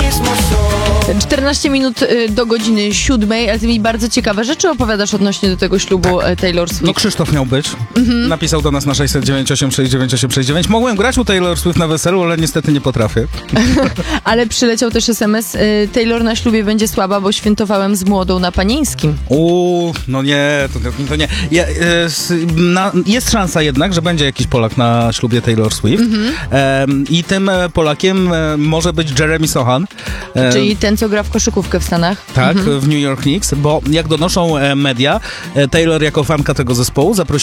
mismo sol. 14 minut do godziny 7, ale ty mi bardzo ciekawe rzeczy opowiadasz odnośnie do tego ślubu Taylor Swift. No Krzysztof miał być. Napisał do nas na 609869869. Mogłem grać u Taylor Swift na weselu, ale niestety nie potrafię. Ale przyleciał też SMS. Taylor na ślubie będzie słaba, bo świętowałem z młodą na Panieńskim. No nie, to nie. Jest szansa jednak, że będzie jakiś Polak na ślubie Taylor Swift. I tym Polakiem może być Jeremy Sohan. Czyli ten, co gra w koszykówkę w Stanach. Tak, w New York Knicks, bo jak donoszą media, Taylor jako fanka tego zespołu zaprosiła